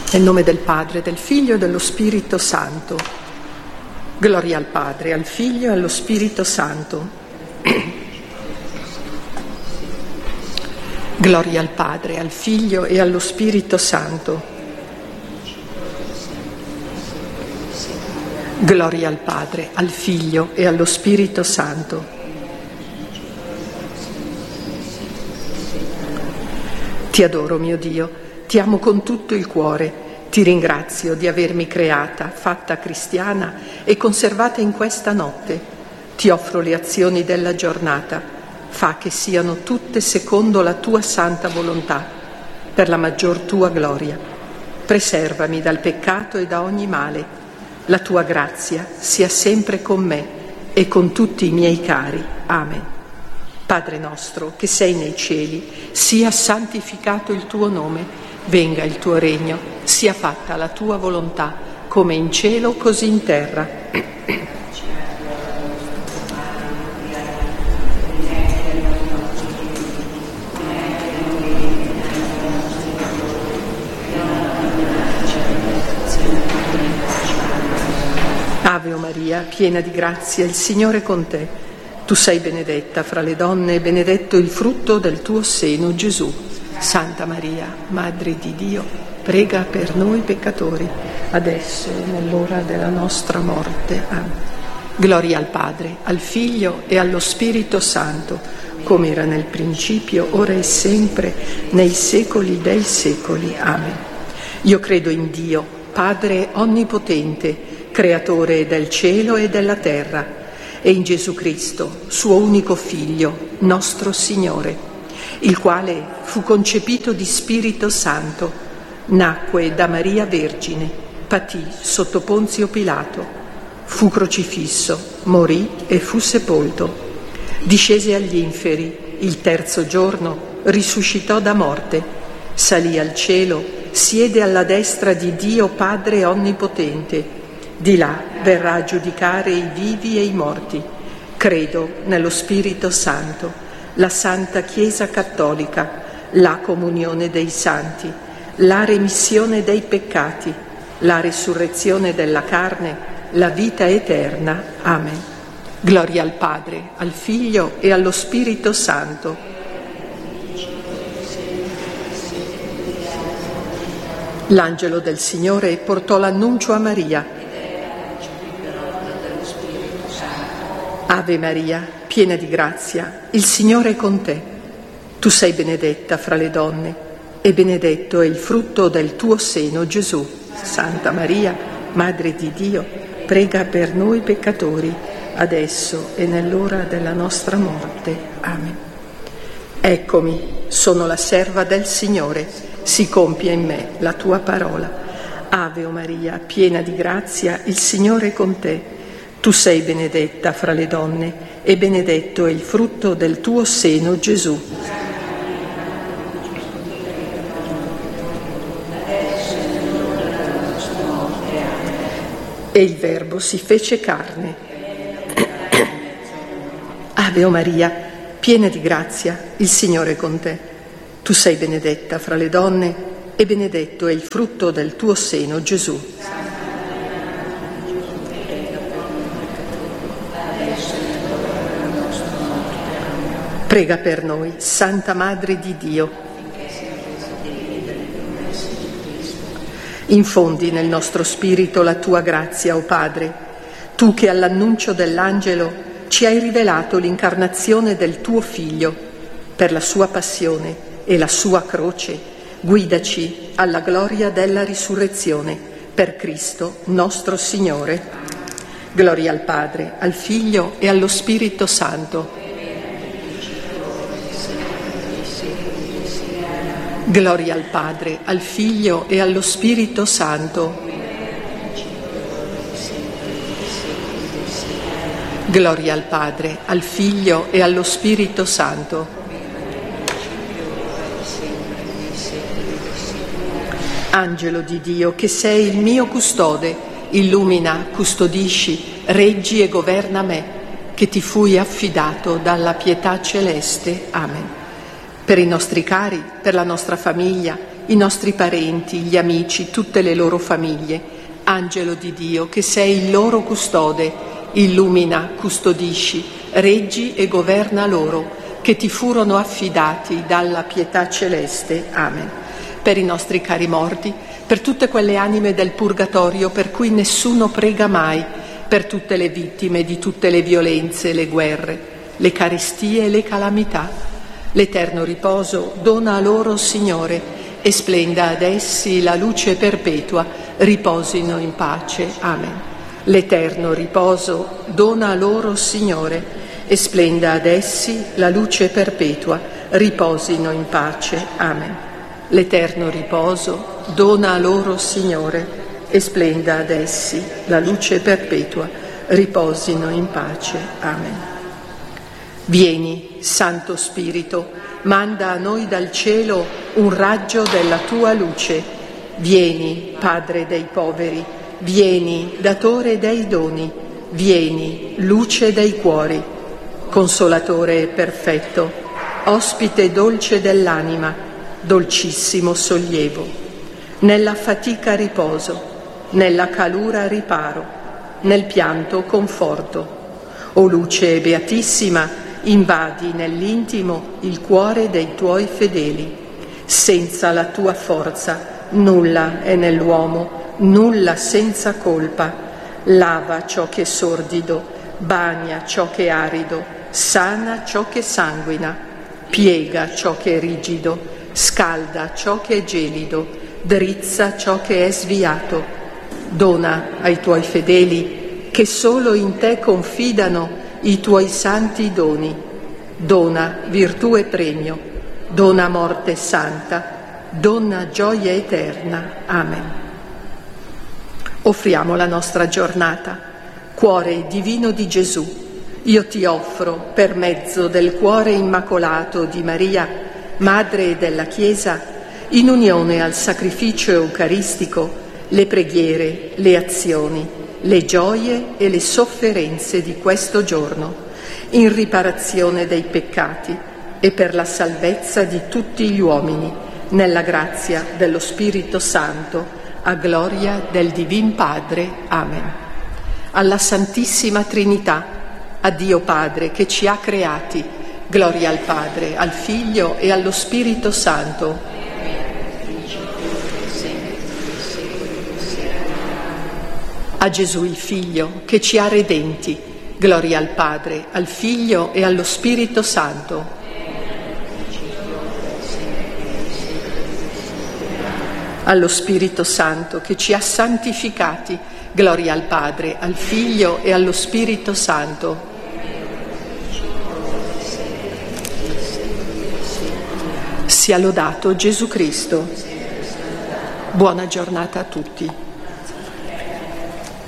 Nel nome del Padre, del Figlio e dello Spirito Santo. Gloria al Padre, al Figlio e allo Spirito Santo. Gloria al Padre, al Figlio e allo Spirito Santo. Gloria al Padre, al Figlio e allo Spirito Santo. Ti adoro, mio Dio. Ti amo con tutto il cuore, ti ringrazio di avermi creata, fatta cristiana e conservata in questa notte. Ti offro le azioni della giornata, fa che siano tutte secondo la tua santa volontà, per la maggior tua gloria. Preservami dal peccato e da ogni male. La tua grazia sia sempre con me e con tutti i miei cari. Amen. Padre nostro, che sei nei cieli, sia santificato il tuo nome. Venga il tuo regno, sia fatta la tua volontà, come in cielo così in terra. Ave Maria, piena di grazia, il Signore è con te. Tu sei benedetta fra le donne e benedetto il frutto del tuo seno, Gesù. Santa Maria, Madre di Dio, prega per noi peccatori, adesso e nell'ora della nostra morte. Amen. Gloria al Padre, al Figlio e allo Spirito Santo, come era nel principio, ora e sempre, nei secoli dei secoli. Amen. Io credo in Dio, Padre onnipotente, Creatore del cielo e della terra, e in Gesù Cristo, suo unico Figlio, nostro Signore, il quale fu concepito di Spirito Santo, nacque da Maria Vergine, patì sotto Ponzio Pilato, fu crocifisso, morì e fu sepolto, discese agli inferi, il terzo giorno risuscitò da morte, salì al cielo, siede alla destra di Dio Padre Onnipotente, di là verrà a giudicare i vivi e i morti. Credo nello Spirito Santo, la Santa Chiesa Cattolica, la comunione dei santi, la remissione dei peccati, la risurrezione della carne, la vita eterna. Amen. Gloria al Padre, al Figlio e allo Spirito Santo. L'angelo del Signore portò l'annuncio a Maria. Ave Maria, piena di grazia, il Signore è con te. Tu sei benedetta fra le donne e benedetto è il frutto del tuo seno, Gesù. Santa Maria, Madre di Dio, prega per noi peccatori, adesso e nell'ora della nostra morte. Amen. Eccomi, sono la serva del Signore, si compia in me la tua parola. Ave Maria, piena di grazia, il Signore è con te. Tu sei benedetta fra le donne e benedetto è il frutto del tuo seno, Gesù. E il Verbo si fece carne. Ave Maria, piena di grazia, il Signore è con te. Tu sei benedetta fra le donne e benedetto è il frutto del tuo seno, Gesù. Prega per noi, Santa Madre di Dio. Infondi nel nostro spirito la tua grazia, o Padre, tu che all'annuncio dell'angelo ci hai rivelato l'incarnazione del tuo Figlio, per la sua passione e la sua croce, guidaci alla gloria della risurrezione, per Cristo nostro Signore. Gloria al Padre, al Figlio e allo Spirito Santo. Gloria al Padre, al Figlio e allo Spirito Santo. Gloria al Padre, al Figlio e allo Spirito Santo. Angelo di Dio, che sei il mio custode, illumina, custodisci, reggi e governa me, che ti fui affidato dalla pietà celeste. Amen. per i nostri cari, per la nostra famiglia, i nostri parenti, gli amici, tutte le loro famiglie. Angelo di Dio, che sei il loro custode, illumina, custodisci, reggi e governa loro, che ti furono affidati dalla pietà celeste. Amen. Per i nostri cari morti, per tutte quelle anime del purgatorio per cui nessuno prega mai, per tutte le vittime di tutte le violenze, le guerre, le carestie e le calamità. L'eterno riposo dona a loro, Signore, e splenda ad essi la luce perpetua, riposino in pace. Amen. L'eterno riposo dona a loro, Signore, e splenda ad essi la luce perpetua, riposino in pace. Amen. L'eterno riposo dona a loro, Signore, e splenda ad essi la luce perpetua, riposino in pace. Amen. Vieni, Santo Spirito, manda a noi dal cielo un raggio della tua luce. Vieni, Padre dei poveri, vieni, datore dei doni, vieni, luce dei cuori, consolatore perfetto, ospite dolce dell'anima, dolcissimo sollievo. Nella fatica riposo, nella calura riparo, nel pianto conforto. O luce beatissima, invadi nell'intimo il cuore dei tuoi fedeli. Senza la tua forza nulla è nell'uomo, nulla senza colpa. Lava ciò che è sordido, bagna ciò che è arido, sana ciò che sanguina, piega ciò che è rigido, scalda ciò che è gelido, drizza ciò che è sviato. Dona ai tuoi fedeli, che solo in te confidano, i tuoi santi doni. Dona virtù e premio, dona morte santa, dona gioia eterna. Amen. Offriamo la nostra giornata. Cuore divino di Gesù, io ti offro, per mezzo del cuore immacolato di Maria, Madre della Chiesa, in unione al sacrificio eucaristico, le preghiere, le azioni, le gioie e le sofferenze di questo giorno, in riparazione dei peccati e per la salvezza di tutti gli uomini, nella grazia dello Spirito Santo, a gloria del Divin Padre. Amen. Alla Santissima Trinità, a Dio Padre che ci ha creati, gloria al Padre, al Figlio e allo Spirito Santo. A Gesù il Figlio, che ci ha redenti, gloria al Padre, al Figlio e allo Spirito Santo. Allo Spirito Santo, che ci ha santificati, gloria al Padre, al Figlio e allo Spirito Santo. Sia lodato Gesù Cristo. Buona giornata a tutti.